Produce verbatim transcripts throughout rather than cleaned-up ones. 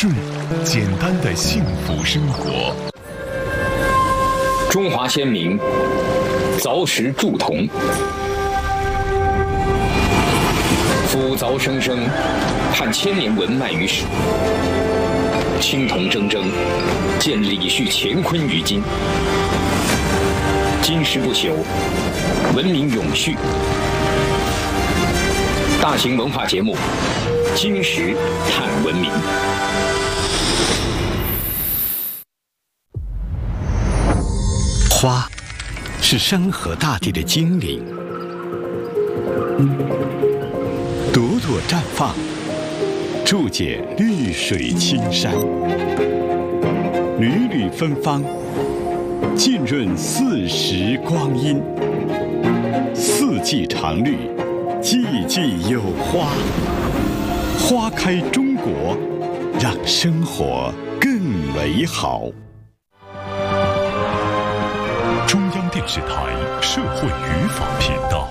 顺，简单的幸福生活。 中华先民凿石铸铜，夫凿生生，探千年文脉于史。青铜铮铮，见李旭乾坤于今。金石不朽，文明永续。大型文化节目《金石探文明》。 花是山河大地的精灵，朵朵绽放，注解绿水青山，缕缕芬芳，浸润四时光阴。四季常绿，季季有花。花开中国，让生活更美好。 中央电视台社会语法频道。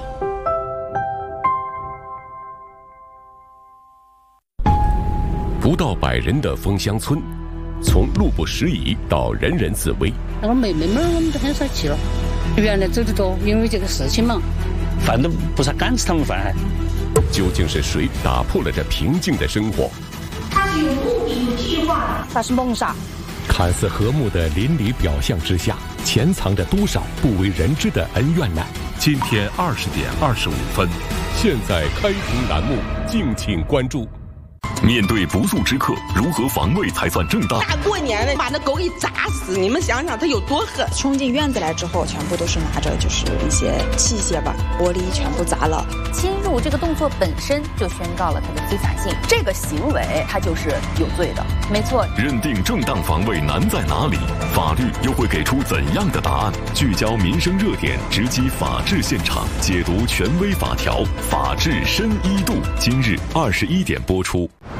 不到百人的枫香村，从路不拾遗到人人自危。 那个妹妹们我们都很少去了，原来走得多，因为这个事情嘛，饭都不是敢吃他们饭。 究竟是谁打破了这平静的生活？ 它是有目的、有计划， 它是谋杀。 看似和睦的邻里表象之下，潜藏着多少不为人知的恩怨呢？ 今天二十点二十五分， 现在开庭栏目，敬请关注。 面对不速之客，如何防卫才算正当？ 大过年的把那狗给砸死，你们想想他有多狠！ 冲进院子来之后，全部都是拿着就是一些器械吧，玻璃全部砸了。 侵入这个动作本身就宣告了它的非法性，这个行为它就是有罪的，没错。 认定正当防卫难在哪里？法律又会给出怎样的答案？聚焦民生热点，直击法治现场，解读权威法条，法治深一度。今日二十一点播出。